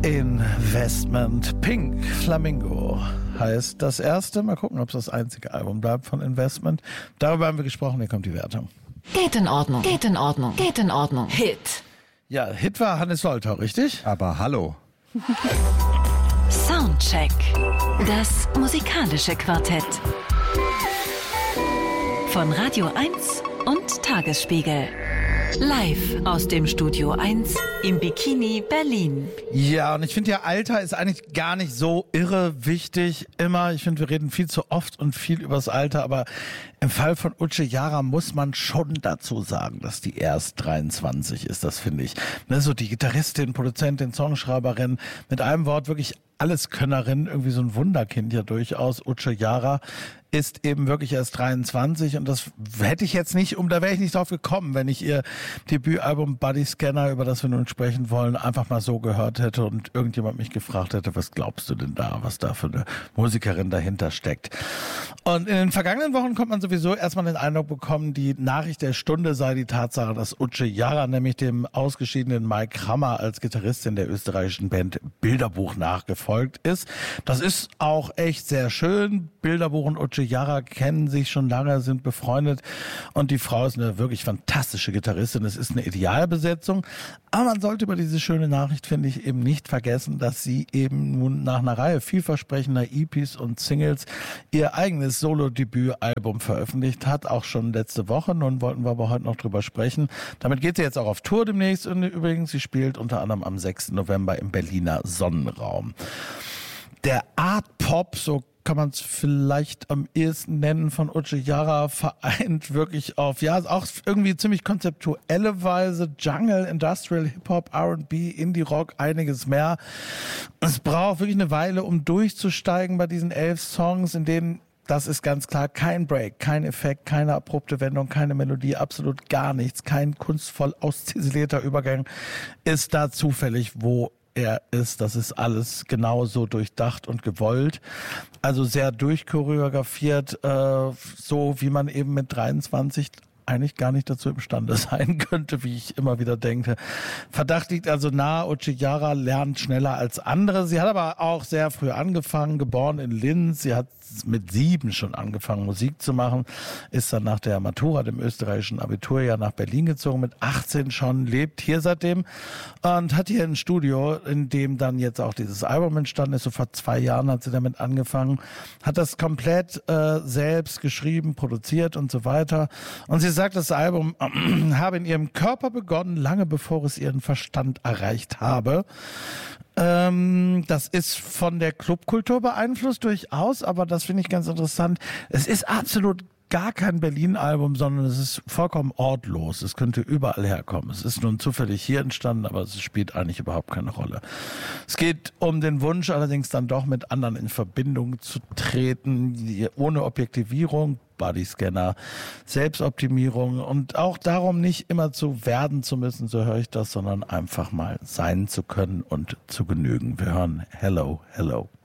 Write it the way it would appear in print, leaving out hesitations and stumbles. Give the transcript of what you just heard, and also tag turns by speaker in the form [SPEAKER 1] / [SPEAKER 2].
[SPEAKER 1] Investment. Pink Flamingo heißt das erste. Mal gucken, ob es das einzige Album bleibt von Investment. Darüber haben wir gesprochen, hier kommt die Wertung.
[SPEAKER 2] Geht in Ordnung, geht in Ordnung, geht in Ordnung. Hit.
[SPEAKER 1] Ja, Hit war Hannes Wolter, richtig?
[SPEAKER 3] Aber hallo.
[SPEAKER 2] Soundcheck. Das musikalische Quartett. Von Radio 1 und Tagesspiegel. Live aus dem Studio 1 im Bikini Berlin.
[SPEAKER 1] Ja, und ich finde ja, Alter ist eigentlich gar nicht so irre wichtig immer. Ich finde, wir reden viel zu oft und viel übers Alter, aber im Fall von Uche Jara muss man schon dazu sagen, dass die erst 23 ist, das finde ich. Ne, so die Gitarristin, Produzentin, Songschreiberin, mit einem Wort wirklich Alleskönnerin, irgendwie so ein Wunderkind ja durchaus. Uche Jara ist eben wirklich erst 23 und das hätte ich jetzt nicht, da wäre ich nicht drauf gekommen, wenn ich ihr Debütalbum Body Scanner, über das wir nun sprechen wollen, einfach mal so gehört hätte und irgendjemand mich gefragt hätte, was glaubst du denn da, was da für eine Musikerin dahinter steckt. Und in den vergangenen Wochen kommt man sowieso erstmal den Eindruck bekommen, die Nachricht der Stunde sei die Tatsache, dass Uche Jara nämlich dem ausgeschiedenen Mike Krammer als Gitarristin der österreichischen Band Bilderbuch nachgefolgt ist. Das ist auch echt sehr schön. Bilderbuch und Uche Jara kennen sich schon lange, sind befreundet und die Frau ist eine wirklich fantastische Gitarristin. Es ist eine Idealbesetzung, aber man sollte über diese schöne Nachricht, finde ich, eben nicht vergessen, dass sie eben nun nach einer Reihe vielversprechender EPs und Singles ihr eigenes Solo-Debütalbum veröffentlicht hat, auch schon letzte Woche. Nun wollten wir aber heute noch drüber sprechen. Damit geht sie jetzt auch auf Tour demnächst und übrigens, sie spielt unter anderem am 6. November im Berliner Sonnenraum. Der Art Pop, so kann man es vielleicht am ehesten nennen, von Uche Jara vereint wirklich auf, ja, auch irgendwie ziemlich konzeptuelle Weise, Jungle, Industrial, Hip-Hop, R&B, Indie-Rock, einiges mehr. Es braucht wirklich eine Weile, um durchzusteigen bei diesen 11 Songs, in denen, das ist ganz klar, kein Break, kein Effekt, keine abrupte Wendung, keine Melodie, absolut gar nichts, kein kunstvoll ausziselierter Übergang ist da zufällig, wo er ist. Das ist alles genauso durchdacht und gewollt. Also sehr durchchoreografiert, so wie man eben mit 23 eigentlich gar nicht dazu imstande sein könnte, wie ich immer wieder denke. Verdacht liegt also nahe, Uche Jara lernt schneller als andere. Sie hat aber auch sehr früh angefangen, geboren in Linz. Sie hat mit 7 schon angefangen, Musik zu machen, ist dann nach der Matura, dem österreichischen Abiturjahr, nach Berlin gezogen, mit 18 schon, lebt hier seitdem und hat hier ein Studio, in dem dann jetzt auch dieses Album entstanden ist. So vor 2 Jahren hat sie damit angefangen, hat das komplett selbst geschrieben, produziert und so weiter. Und sie sagt, das Album habe in ihrem Körper begonnen, lange bevor es ihren Verstand erreicht habe. Das ist von der Clubkultur beeinflusst durchaus, aber das finde ich ganz interessant. Es ist absolut gar kein Berlin-Album, sondern es ist vollkommen ortlos. Es könnte überall herkommen. Es ist nun zufällig hier entstanden, aber es spielt eigentlich überhaupt keine Rolle. Es geht um den Wunsch, allerdings dann doch mit anderen in Verbindung zu treten, ohne Objektivierung, Bodyscanner, Selbstoptimierung und auch darum, nicht immer zu werden zu müssen, so höre ich das, sondern einfach mal sein zu können und zu genügen. Wir hören Hello, Hello.